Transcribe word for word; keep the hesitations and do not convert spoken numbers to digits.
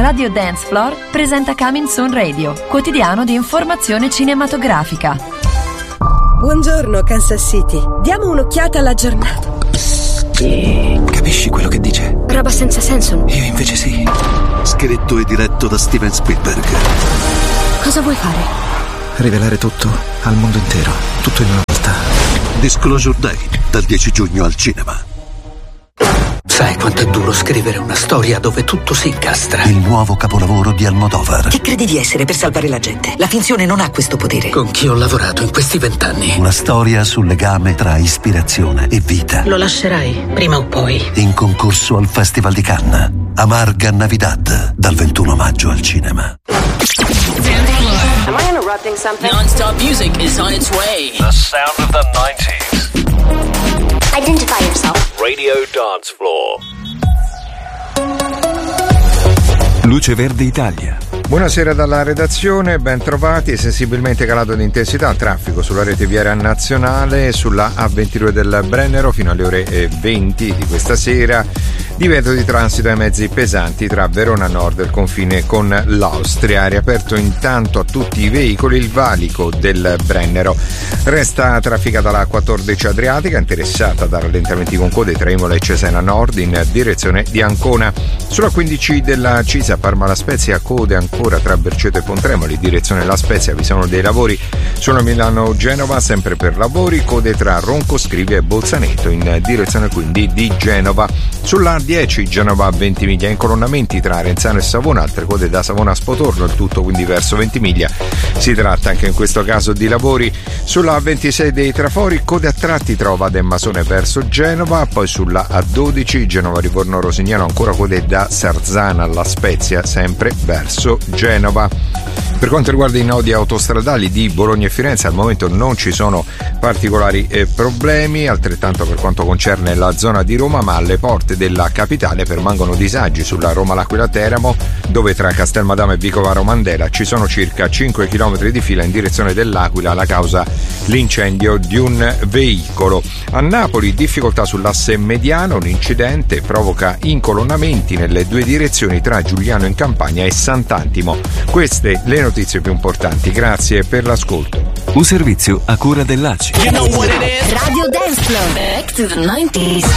Radio Dance Floor presenta Coming Soon Radio, quotidiano di informazione cinematografica. Buongiorno Kansas City, diamo un'occhiata alla giornata. Capisci quello che dice? Roba senza senso. Io invece sì. Scritto e diretto da Steven Spielberg. Cosa vuoi fare? Rivelare tutto al mondo intero, tutto in una volta. Disclosure Day, dal dieci giugno al cinema. Sai quanto è duro scrivere una storia dove tutto si incastra? Il nuovo capolavoro di Almodovar. Chi credi di essere per salvare la gente? La finzione non ha questo potere. Con chi ho lavorato in questi vent'anni? Una storia sul legame tra ispirazione e vita. Lo lascerai, prima o poi. In concorso al Festival di Cannes. Amarga Navidad, dal ventuno maggio al cinema. Am I interrupting something? Non-stop music is on its way. The sound of the nineties. Identify yourself. Radio Dance Floor. Luce Verde Italia. Buonasera dalla redazione, ben trovati. Sensibilmente calato di intensità il traffico sulla rete viaria nazionale, sulla A ventidue del Brennero fino alle ore venti di questa sera. Divieto di transito ai mezzi pesanti tra Verona Nord e il confine con l'Austria. Riaperto intanto a tutti i veicoli il valico del Brennero. Resta trafficata la quattordici Adriatica, interessata da rallentamenti con code tra Imola e Cesena Nord in direzione di Ancona. Sulla quindici della Cisa Parma La Spezia, code ancora tra Berceto e Pontremoli, direzione La Spezia, vi sono dei lavori. Sulla Milano Genova, sempre per lavori, code tra Ronco Scrivia e Bolzaneto in direzione quindi di Genova. Sulla A dieci Genova Ventimiglia, incolonnamenti tra Renzano e Savona, altre code da Savona a Spotorno, il tutto quindi verso Ventimiglia. Si tratta anche in questo caso di lavori. Sulla A ventisei dei Trafori, code a tratti tra Ovada e Masone verso Genova, poi sulla A dodici Genova Livorno Rosignano, ancora code da Sarzana alla Spezia, sempre verso Genova. Per quanto riguarda i nodi autostradali di Bologna e Firenze, al momento non ci sono particolari eh, problemi, altrettanto per quanto concerne la zona di Roma, ma alle porte della capitale permangono disagi sulla Roma-L'Aquila-Teramo, dove tra Castelmadama e Vicovaro Mandela ci sono circa cinque chilometri di fila in direzione dell'Aquila, la causa l'incendio di un veicolo. A Napoli difficoltà sull'asse mediano, un incidente provoca incolonnamenti nelle due direzioni tra Giuliano in Campagna e Sant'Antimo. Queste le notizie più importanti, grazie per l'ascolto. Un servizio a cura dell'A C I. Radio Dance Floor, back to the nineties.